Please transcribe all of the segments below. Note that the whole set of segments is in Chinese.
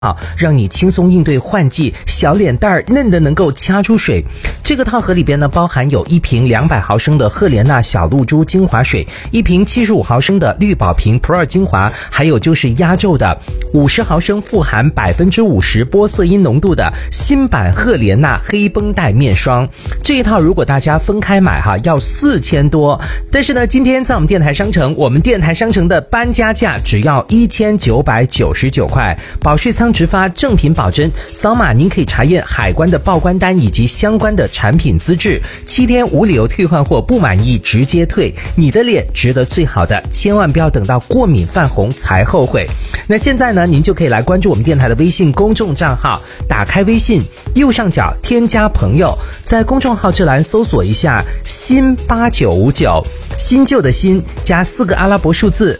让你轻松应对换季，小脸蛋儿嫩的能够掐出水。这个套盒里边呢，包含有一瓶200毫升的赫莲娜小露珠精华水，一瓶75毫升的绿宝瓶 Pro 精华，还有就是压轴的50毫升富含50%玻色因浓度的新版赫莲娜黑绷带面霜。这一套如果大家分开买要4000多，但是呢，今天在我们电台商城，我们电台商城的搬家价只要1999块，保税仓直发，正品保真，扫码您可以查验海关的报关单以及相关的产品资质，7天无理由退换货，不满意直接退。你的脸值得最好的，千万不要等到过敏泛红才后悔。那现在呢，您就可以来关注我们电台的微信公众账号，打开微信右上角添加朋友，在公众号这栏搜索一下新8959，新旧的新加4个阿拉伯数字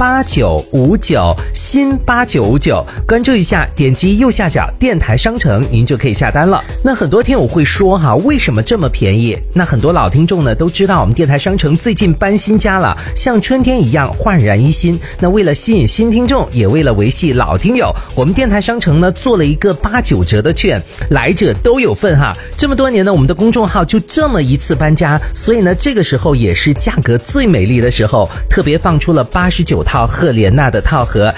8959，新8959，关注一下，点击右下角电台商城，您就可以下单了。那很多听友会说为什么这么便宜？那很多老听众呢都知道我们电台商城最近搬新家了，像春天一样焕然一新。那为了吸引新听众，也为了维系老听友，我们电台商城呢做了一个89折的券，来者都有份这么多年呢，我们的公众号就这么一次搬家，所以呢这个时候也是价格最美丽的时候，特别放出了89套赫莲娜的套盒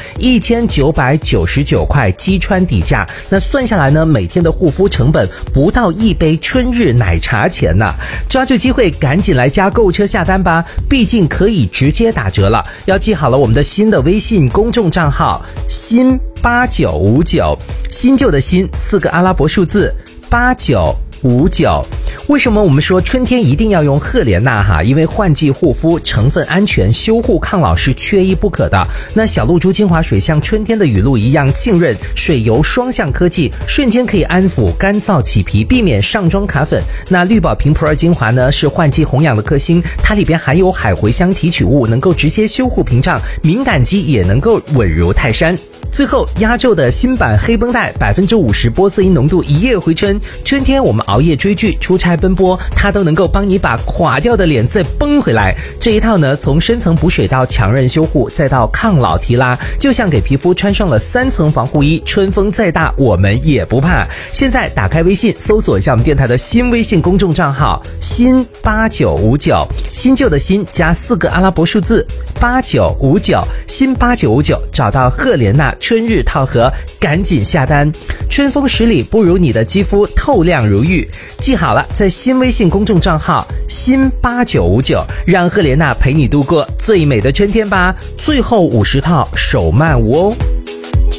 ，1999块击穿底价。那算下来呢，每天的护肤成本不到一杯春日奶茶钱呢。抓住机会，赶紧来加购物车下单吧，毕竟可以直接打折了。要记好了我们的新的微信公众账号新8959，新旧的新4个阿拉伯数字8959。为什么我们说春天一定要用赫莲娜因为换季护肤成分安全，修护抗老是缺一不可的。那小露珠精华水像春天的雨露一样浸润，水油双向科技，瞬间可以安抚干燥起皮，避免上妆卡粉。那绿宝瓶 Pro 精华呢，是换季红养的克星，它里边含有海茴香提取物，能够直接修护屏障，敏感肌也能够稳如泰山。最后压轴的新版黑绷带50%玻色因浓度，一夜回春。春天我们熬夜追剧、出差奔波，它都能够帮你把垮掉的脸再绷回来。这一套呢，从深层补水到强韧修护，再到抗老提拉，就像给皮肤穿上了3层防护衣，春风再大我们也不怕。现在打开微信搜索一下我们电台的新微信公众账号新8959，新旧的新加4个阿拉伯数字8959，新8959，找到赫莲娜春日套盒，赶紧下单。春风十里不如你的肌肤透亮如玉。记好了，在新微信公众账号新8959，让赫莲娜陪你度过最美的春天吧。最后50套手慢无哦。